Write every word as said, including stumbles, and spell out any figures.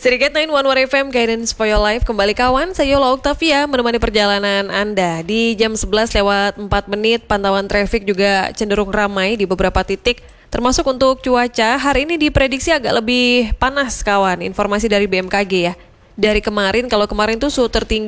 Sedikit sembilan satu F M Guidance for Your Life. Kembali kawan, saya Yola Octavia menemani perjalanan Anda. Di jam sebelas lewat empat menit, pantauan traffic juga cenderung ramai di beberapa titik. Termasuk untuk cuaca, hari ini diprediksi agak lebih panas kawan. Informasi dari B M K G ya. Dari kemarin, kalau kemarin tuh suhu tertinggi